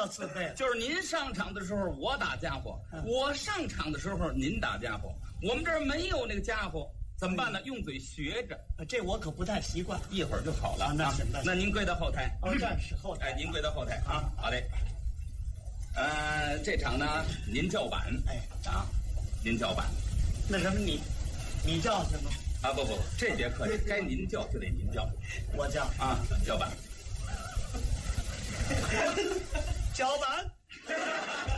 叫自卑？ 就是您上场的时候我打家伙，我上场的时候您打家伙，我们这儿没有那个家伙，怎么办呢？用嘴学着， 这我可不太习惯。 一会儿就好了。 那行， 那您跪到后台。 站是后台。 哎，您跪到后台啊。好嘞。这场呢，您叫板。您叫板。 那什么你叫去吗？ 不，这节课该您叫就得您叫。 我叫叫板。 叫板。